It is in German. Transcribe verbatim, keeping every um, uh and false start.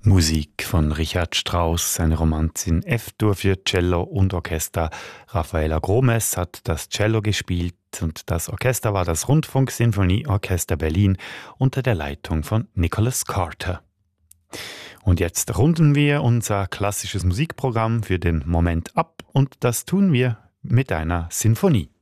Musik von Richard Strauss, seine Romanze in F-Dur für Cello und Orchester. Rafaela Gromes hat das Cello gespielt und das Orchester war das Rundfunk-Sinfonieorchester Berlin unter der Leitung von Nicholas Carter. Und jetzt runden wir unser klassisches Musikprogramm für den Moment ab und das tun wir mit einer Sinfonie.